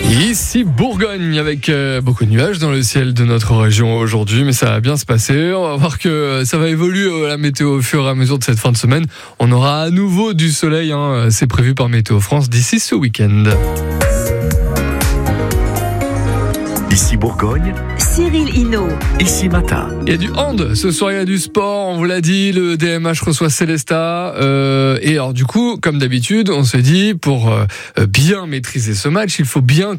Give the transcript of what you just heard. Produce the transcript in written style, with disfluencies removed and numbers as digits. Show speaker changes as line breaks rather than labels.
Ici Bourgogne avec beaucoup de nuages dans le ciel de notre région aujourd'hui, mais ça va bien se passer. On va voir que ça va évoluer la météo au fur et à mesure de cette fin de semaine. On aura à nouveau du soleil, c'est prévu par Météo France d'ici ce week-end.
Ici Bourgogne,
Cyril Hinault.
Ici Matin.
Il y a du hand, ce soir il y a du sport, on vous l'a dit, le DMH reçoit Célestat. Et alors du coup, comme d'habitude, on se dit, pour bien maîtriser ce match, il faut bien